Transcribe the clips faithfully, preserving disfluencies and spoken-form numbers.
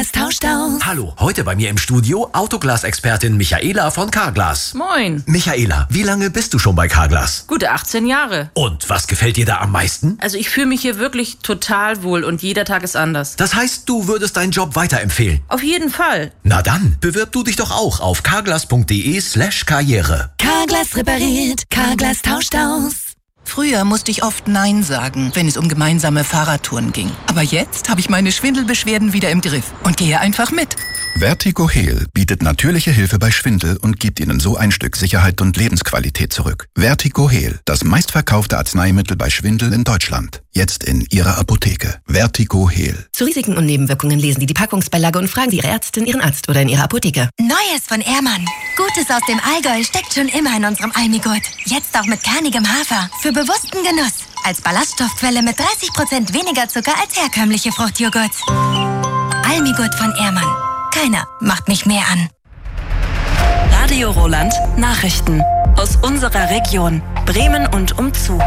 Carglass tauscht aus. Hallo, heute bei mir im Studio Autoglas-Expertin Michaela von Carglass. Moin. Michaela, wie lange bist du schon bei Carglass? Gute achtzehn Jahre. Und was gefällt dir da am meisten? Also ich fühle mich hier wirklich total wohl und jeder Tag ist anders. Das heißt, du würdest deinen Job weiterempfehlen? Auf jeden Fall. Na dann, bewirb du dich doch auch auf carglass.de slash karriere. Carglass repariert, Carglass tauscht aus. Früher musste ich oft Nein sagen, wenn es um gemeinsame Fahrradtouren ging. Aber jetzt habe ich meine Schwindelbeschwerden wieder im Griff und gehe einfach mit. Vertigo Heal bietet natürliche Hilfe bei Schwindel und gibt Ihnen so ein Stück Sicherheit und Lebensqualität zurück. Vertigo Heal, das meistverkaufte Arzneimittel bei Schwindel in Deutschland. Jetzt in Ihrer Apotheke. Vertigo Heal. Zu Risiken und Nebenwirkungen lesen Sie die Packungsbeilage und fragen Sie Ihre Ärztin, Ihren Arzt oder in Ihrer Apotheke. Neues von Ehrmann. Gutes aus dem Allgäu steckt schon immer in unserem Almigurt. Jetzt auch mit kernigem Hafer. Für bewussten Genuss. Als Ballaststoffquelle mit dreißig Prozent weniger Zucker als herkömmliche Fruchtjoghurts. Almigurt von Ehrmann. Keiner macht mich mehr an. Radio Roland Nachrichten aus unserer Region Bremen und umzu.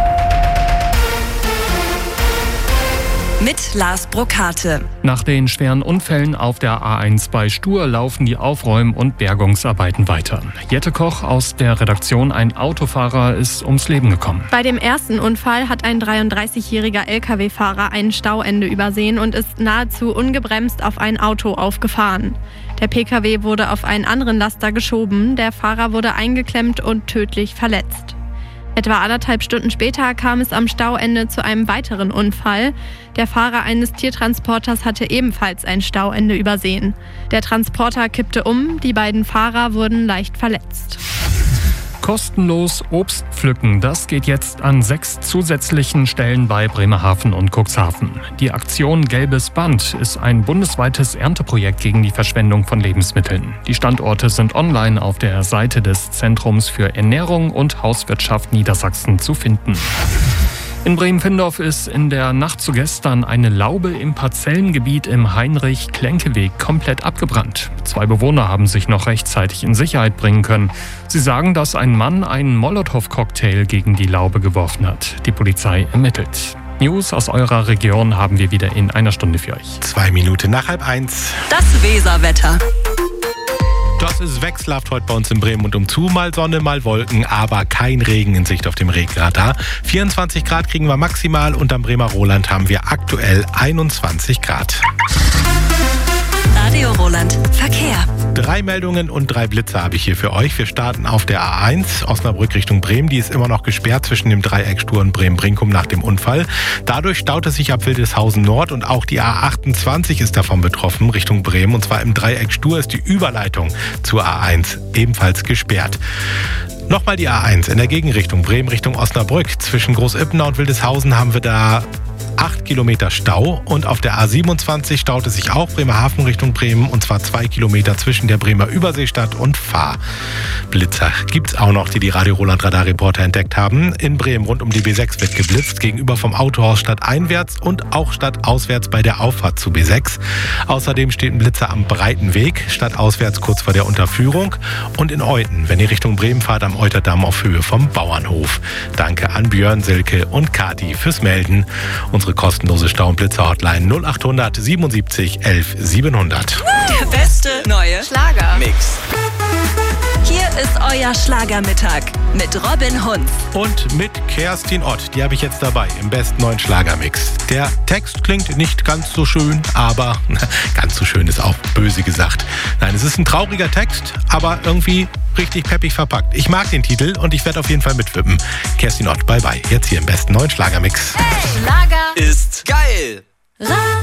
Mit Lars Brokate. Nach den schweren Unfällen auf der A eins bei Stur laufen die Aufräum- und Bergungsarbeiten weiter. Jette Koch aus der Redaktion, ein Autofahrer ist ums Leben gekommen. Bei dem ersten Unfall hat ein dreiunddreißigjähriger L K W-Fahrer ein Stauende übersehen und ist nahezu ungebremst auf ein Auto aufgefahren. Der P K W wurde auf einen anderen Laster geschoben, der Fahrer wurde eingeklemmt und tödlich verletzt. Etwa anderthalb Stunden später kam es am Stauende zu einem weiteren Unfall. Der Fahrer eines Tiertransporters hatte ebenfalls ein Stauende übersehen. Der Transporter kippte um, die beiden Fahrer wurden leicht verletzt. Kostenlos Obst pflücken, das geht jetzt an sechs zusätzlichen Stellen bei Bremerhaven und Cuxhaven. Die Aktion Gelbes Band ist ein bundesweites Ernteprojekt gegen die Verschwendung von Lebensmitteln. Die Standorte sind online auf der Seite des Zentrums für Ernährung und Hauswirtschaft Niedersachsen zu finden. In Bremen-Findorf ist in der Nacht zu gestern eine Laube im Parzellengebiet im Heinrich-Klenke-Weg komplett abgebrannt. Zwei Bewohner haben sich noch rechtzeitig in Sicherheit bringen können. Sie sagen, dass ein Mann einen Molotow-Cocktail gegen die Laube geworfen hat. Die Polizei ermittelt. News aus eurer Region haben wir wieder in einer Stunde für euch. Zwei Minuten nach halb eins. Das Weserwetter. Das ist wechselhaft heute bei uns in Bremen und umzu. Mal Sonne, mal Wolken, aber kein Regen in Sicht auf dem Regenradar. vierundzwanzig Grad kriegen wir maximal und am Bremer Roland haben wir aktuell einundzwanzig Grad. Radio Roland Verkehr. Drei Meldungen und drei Blitze habe ich hier für euch. Wir starten auf der A eins, Osnabrück Richtung Bremen. Die ist immer noch gesperrt zwischen dem Dreieck Stur und Bremen-Brinkum nach dem Unfall. Dadurch staut es sich ab Wildeshausen Nord und auch die A achtundzwanzig ist davon betroffen Richtung Bremen. Und zwar im Dreieck Stur ist die Überleitung zur A eins ebenfalls gesperrt. Nochmal die A eins in der Gegenrichtung Bremen Richtung Osnabrück. Zwischen Großippenau und Wildeshausen haben wir da acht Kilometer Stau und auf der A siebenundzwanzig staut es sich auch Bremerhaven Richtung Bremen und zwar zwei Kilometer zwischen der Bremer Überseestadt und Fahr. Blitzer gibt's auch noch, die die Radio Roland Radarreporter entdeckt haben. In Bremen rund um die B sechs wird geblitzt, gegenüber vom Autohaus stadteinwärts und auch stadtauswärts bei der Auffahrt zu B sechs. Außerdem steht ein Blitzer am Breitenweg, stadtauswärts kurz vor der Unterführung und in Euthen, wenn ihr Richtung Bremen fahrt, am Euterdamm auf Höhe vom Bauernhof. Danke an Björn, Silke und Kati fürs Melden. Unsere kostenlose Stau- und Blitzer-Hotline null achthundert siebenundsiebzig elf siebenhundert. Der beste neue Schlager-Mix. Hier ist euer Schlagermittag mit Robin Hunz. Und mit Kerstin Ott, die habe ich jetzt dabei im besten neuen Schlagermix. Der Text klingt nicht ganz so schön, aber ganz so schön ist auch böse gesagt. Nein, es ist ein trauriger Text, aber irgendwie richtig peppig verpackt. Ich mag den Titel und ich werde auf jeden Fall mitwippen. Kerstin Ott, bye bye. Jetzt hier im besten neuen Schlagermix. Hey, Schlager ist geil.